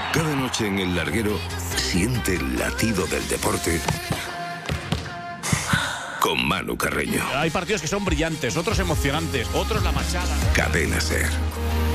Cada noche en El Larguero siente el latido del deporte con Manu Carreño. Hay partidos que son brillantes, otros emocionantes, otros la machada. Cadena SER.